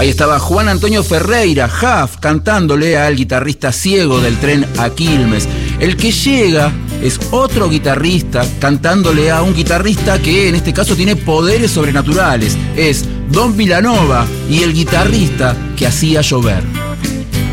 Ahí estaba Juan Antonio Ferreira, Huff, cantándole al guitarrista ciego del tren a Quilmes. El que llega es otro guitarrista cantándole a un guitarrista que en este caso tiene poderes sobrenaturales. Es Don Vilanova y el guitarrista que hacía llover.